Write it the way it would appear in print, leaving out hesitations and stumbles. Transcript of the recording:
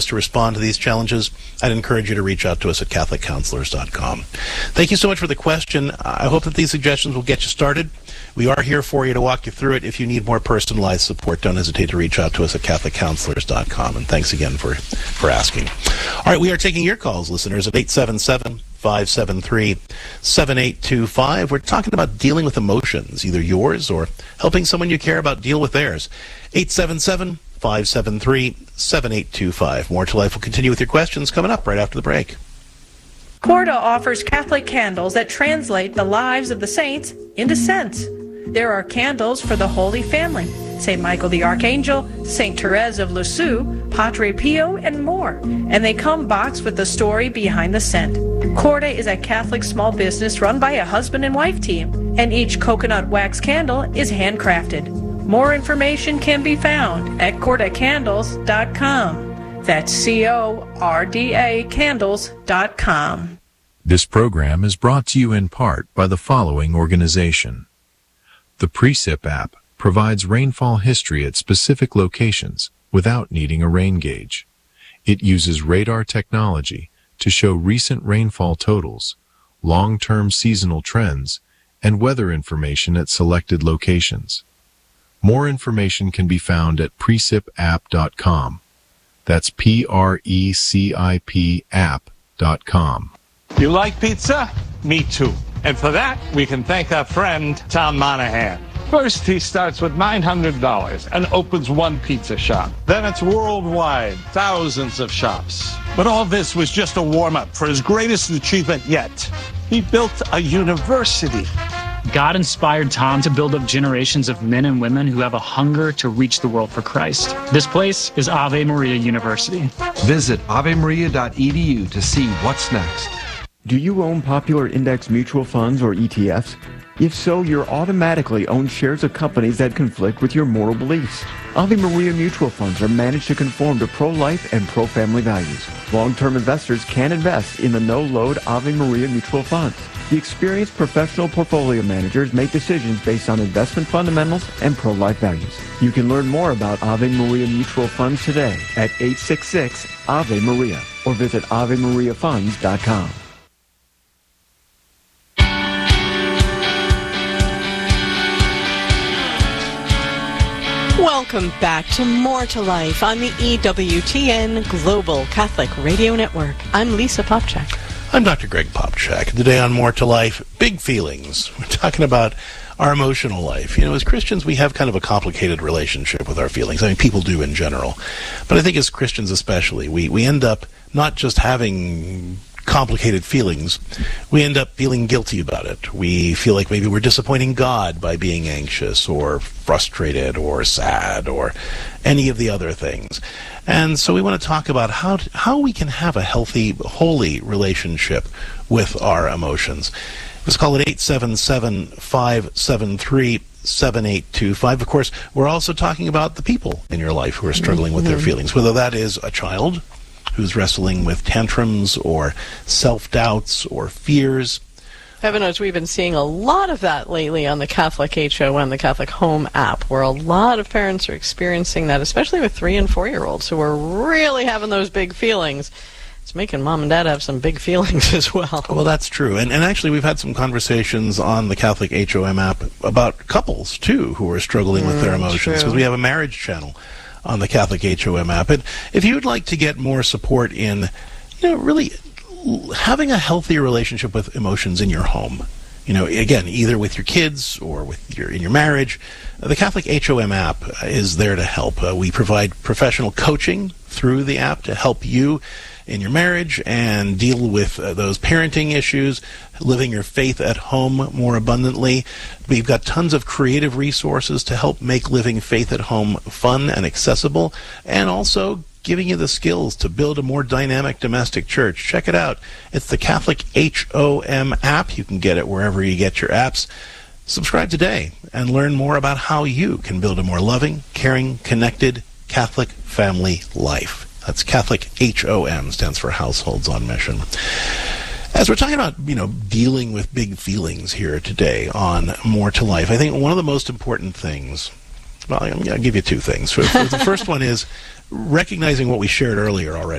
to respond to these challenges, I'd encourage you to reach out to us at CatholicCounselors.com. Thank you so much for the question. I hope that these suggestions will get you started. We are here for you to walk you through it. If you need more personalized support, don't hesitate to reach out to us at CatholicCounselors.com. And thanks again for asking. All right, we are taking your calls, listeners, at 877-573-7825. We're talking about dealing with emotions, either yours or helping someone you care about deal with theirs. 877-573-7825. More to Life will continue with your questions coming up right after the break. Corda offers Catholic candles that translate the lives of the saints into scents. There are candles for the Holy Family, St. Michael the Archangel, St. Therese of Lisieux, Padre Pio, and more. And they come boxed with the story behind the scent. Corda is a Catholic small business run by a husband and wife team, and each coconut wax candle is handcrafted. More information can be found at cordacandles.com. That's CORDA candles.com. This program is brought to you in part by the following organization. The Precip app provides rainfall history at specific locations without needing a rain gauge. It uses radar technology to show recent rainfall totals, long-term seasonal trends, and weather information at selected locations. More information can be found at precipapp.com. That's PRECIP app.com. You like pizza? Me too. And for that, we can thank our friend, Tom Monahan. First, he starts with $900 and opens one pizza shop. Then it's worldwide, thousands of shops. But all this was just a warm-up for his greatest achievement yet. He built a university. God inspired Tom to build up generations of men and women who have a hunger to reach the world for Christ. This place is Ave Maria University. Visit avemaria.edu to see what's next. Do you own popular index mutual funds or ETFs? If so, you're automatically own shares of companies that conflict with your moral beliefs. Ave Maria mutual funds are managed to conform to pro-life and pro-family values. Long-term investors can invest in the no-load Ave Maria mutual funds. The experienced professional portfolio managers make decisions based on investment fundamentals and pro-life values. You can learn more about Ave Maria mutual funds today at 866-AVE-MARIA or visit AveMariaFunds.com. Welcome back to More to Life on the EWTN Global Catholic Radio Network. I'm Lisa Popchak. I'm Dr. Greg Popchak. Today on More to Life, big feelings. We're talking about our emotional life. You know, as Christians, we have kind of a complicated relationship with our feelings. I mean, people do in general. But I think as Christians especially, we end up not just having complicated feelings, we end up feeling guilty about it. We feel like maybe we're disappointing God by being anxious or frustrated or sad or any of the other things. And so we want to talk about how we can have a healthy, holy relationship with our emotions. Let's call it 877-573-7825. Of course, we're also talking about the people in your life who are struggling with their feelings, whether that is a child who's wrestling with tantrums or self-doubts or fears. Heaven knows we've been seeing a lot of that lately on the Catholic HOM, the Catholic Home app, where a lot of parents are experiencing that, especially with 3- and 4-year-olds who are really having those big feelings. It's making mom and dad have some big feelings as well. Well, that's true. And actually, we've had some conversations on the Catholic HOM app about couples, too, who are struggling with their emotions, because we have a marriage channel on the Catholic HOM app. And if you would like to get more support in, really having a healthy relationship with emotions in your home, again, either with your kids or in your marriage, the Catholic HOM app is there to help. We provide professional coaching through the app to help you in your marriage and deal with those parenting issues, living your faith at home more abundantly. We've got tons of creative resources to help make living faith at home fun and accessible, and also giving you the skills to build a more dynamic domestic church. Check it out. It's the Catholic HOM app. You can get it wherever you get your apps. Subscribe today and learn more about how you can build a more loving, caring, connected Catholic family life. That's Catholic HOM, stands for Households on Mission. As we're talking about, dealing with big feelings here today on More to Life, I think one of the most important things, well, I'm going to give you two things. The first one is recognizing what we shared earlier already.